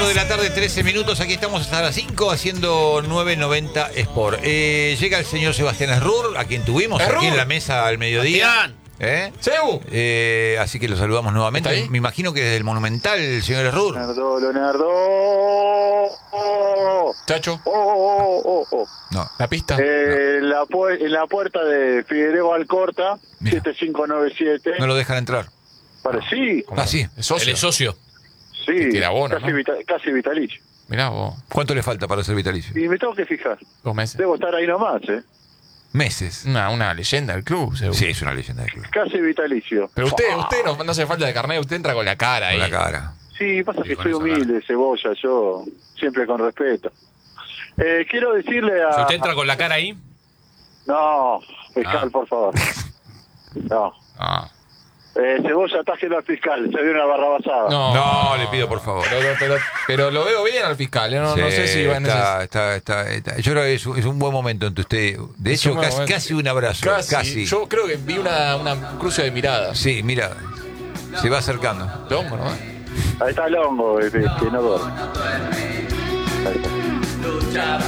4 de la tarde, 13 minutos. Aquí estamos hasta las 5 haciendo 990 Sport. Llega el señor Sebastián Errur, a quien tuvimos aquí en la mesa al mediodía. ¡Seu! Así que lo saludamos nuevamente. Me imagino que desde el Monumental, el señor Errur. Leonardo. Chacho. No. La pista. En la puerta de Figueroa Alcorta, Mira. 7597. No lo dejan entrar. Sí, Ah, sí. ¿Es socio? Él es socio. sí. Tira bono, casi, ¿no? casi vitalicio. Mirá vos. ¿Cuánto le falta para ser vitalicio? Y me tengo que fijar. 2 meses. Debo estar ahí nomás, Meses. Una leyenda del club, seguro. Sí, es una leyenda del club. Casi vitalicio. Pero usted no hace falta de carnet, usted entra con la cara ahí. Con la cara. Sí, pasa que con soy esa humilde, cebolla, yo siempre con respeto. Quiero decirle a... Si usted entra con la cara ahí, No, fiscal, Ah. por favor. No. Ah. Cebolla, atájelo al fiscal, se dio una barrabasada. No, le pido por favor. Pero lo veo bien al fiscal, no Sí, sé si va en está. Yo creo que es un buen momento entre usted. De Es hecho, un buen momento. casi un abrazo. Casi. Yo creo que vi una cruce de miradas. Sí, mira. Se va acercando. Longo, ¿no? Ahí está Longo, que no duerme. Ahí está.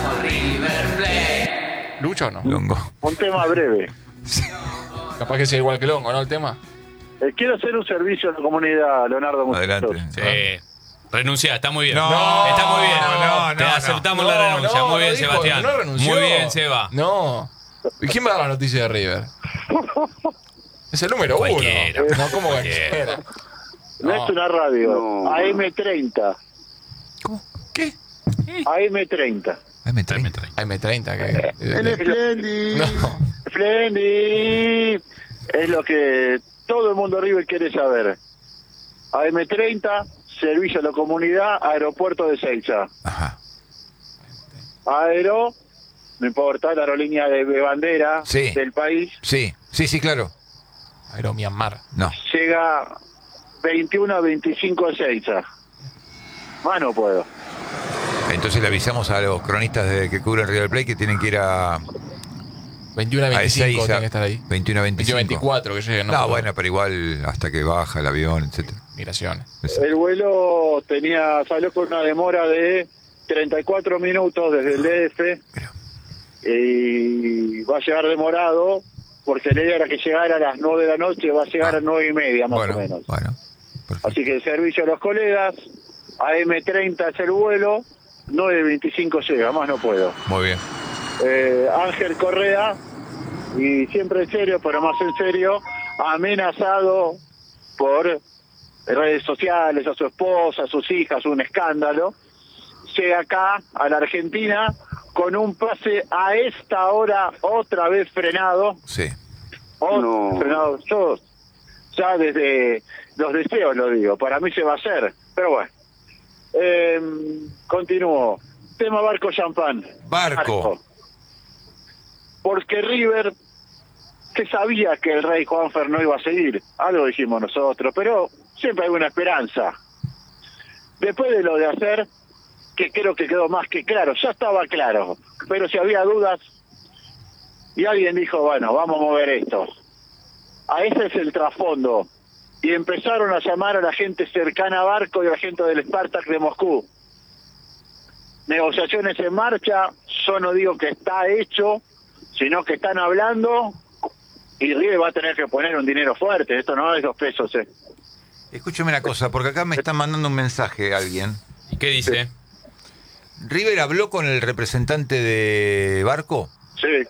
¿Lucha o no? Longo. Un tema breve. Capaz que sea igual que Longo, ¿no? El tema. Quiero hacer un servicio a la comunidad, Leonardo Muchachos. Adelante. renuncia, está muy bien. No, está muy bien. no, Te aceptamos la renuncia. Muy bien, dijo, Sebastián. no renunció. Muy bien, Seba. No. ¿Y quién va a dar la noticia de River? Es el número Cualquiera. 1. No, como Cualquiera. cualquiera. No es una radio. No. AM30. ¿Cómo? ¿Qué? AM30. M30. AM30, que. El Splendid. No. Splendid. Es lo que todo el mundo River quiere saber. AM30, servicio a la comunidad, aeropuerto de Seiza. Ajá. Aero, no importa, la aerolínea de bandera Sí. del país, Sí, claro. Aero Myanmar. No. llega 21 a 25 a Seiza. Más no puedo. Entonces le avisamos a los cronistas que cubren River Plate que tienen que ir a 21 a 25 Ezeiza. tienen que estar ahí. 21 a 25. 24 que lleguen. No, bueno, pero igual hasta que baja el avión, etcétera. Migraciones. El vuelo salió con una demora de 34 minutos desde el DF Mira. y va a llegar demorado porque la idea era que llegara a las 9 de la noche, va a llegar a las 9:30 más o menos. Bueno. Perfecto. Así que el servicio a los colegas, AM30 es el vuelo, 9:25 llega, más no puedo. Muy bien. Ángel Correa, y siempre en serio, pero más en serio, amenazado por redes sociales, a su esposa, a sus hijas, un escándalo, llega acá a la Argentina con un pase a esta hora otra vez frenado. Sí. No. Frenado. Yo ya desde los deseos lo digo, para mí se va a hacer, pero bueno. Continúo. Tema Barco Champán. Barco. Porque River, que sabía que el rey Juanfer no iba a seguir, algo dijimos nosotros, pero siempre hay una esperanza. Después de lo de hacer, que creo que quedó más que claro, ya estaba claro, pero si había dudas, y alguien dijo, bueno, vamos a mover esto. A ese es el trasfondo. Y empezaron a llamar a la gente cercana a Barco y a la gente del Spartak de Moscú. Negociaciones en marcha, yo no digo que está hecho, sino que están hablando y River va a tener que poner un dinero fuerte, esto no es 2 pesos. Escúcheme una cosa, porque acá me están mandando un mensaje alguien. ¿Y qué dice? ¿River habló con el representante de Barco? Sí,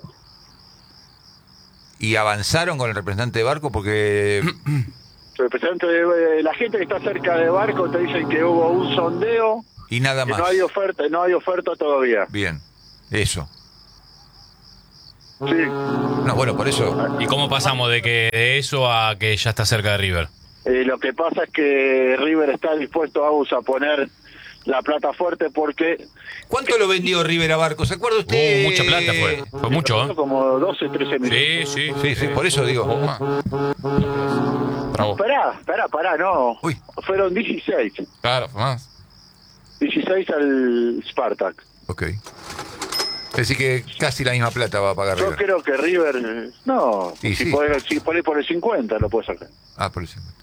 ¿Y avanzaron con el representante de Barco? Porque... el representante de la gente que está cerca de Barco te dicen que hubo un sondeo, Y nada que más. no hay oferta todavía. Bien. Eso. Sí. No, bueno, por eso... ¿Y cómo pasamos de eso a que ya está cerca de River? Lo que pasa es que River está dispuesto a poner la plata fuerte porque ¿Cuánto lo vendió River a Barco? ¿Se acuerda usted? Mucha plata fue mucho, ¿eh? como 12, 13 minutos. Sí. Sí, por eso digo. Bravo. Pará, no. Uy. Fueron 16. Claro, fue más. 16 al Spartak. Ok. Es decir que casi la misma plata va a pagar Yo River. creo que River... No, Y si sí. ponés por el 50 lo puedes sacar. Ah, por eso.